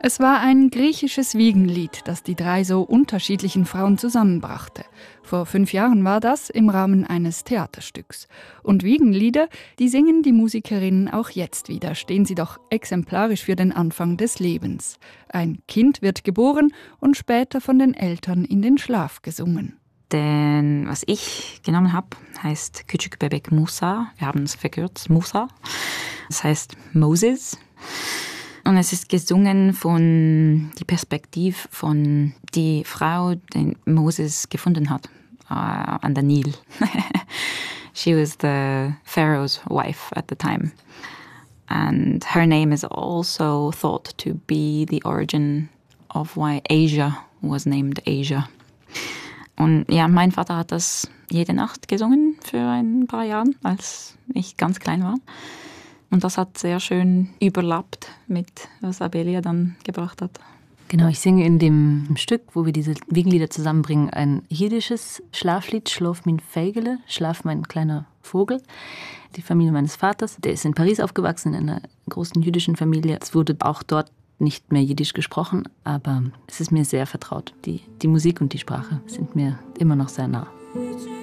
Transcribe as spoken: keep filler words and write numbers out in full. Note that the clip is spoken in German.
Es war ein griechisches Wiegenlied, das die drei so unterschiedlichen Frauen zusammenbrachte. Vor fünf Jahren war das im Rahmen eines Theaterstücks. Und Wiegenlieder, die singen die Musikerinnen auch jetzt wieder, stehen sie doch exemplarisch für den Anfang des Lebens. Ein Kind wird geboren und später von den Eltern in den Schlaf gesungen. Denn was ich genommen habe, heißt Küçük Bebek Musa. Wir haben es verkürzt, Musa. Das heißt Moses. Und es ist gesungen von die Perspektive von die Frau, die Moses gefunden hat, uh, an der Nil. She was the Pharaoh's wife at the time. And her name is also thought to be the origin of why Asia was named Asia. Und ja, mein Vater hat das jede Nacht gesungen für ein paar Jahre, als ich ganz klein war. Und das hat sehr schön überlappt mit, was Abelia dann gebracht hat. Genau, ich singe in dem Stück, wo wir diese Wiegenlieder zusammenbringen, ein jiddisches Schlaflied, Schlaf min Feigele, Schlaf mein kleiner Vogel. Die Familie meines Vaters, der ist in Paris aufgewachsen, in einer großen jüdischen Familie. Es wurde auch dort nicht mehr Jiddisch gesprochen, aber es ist mir sehr vertraut. Die, die Musik und die Sprache sind mir immer noch sehr nah.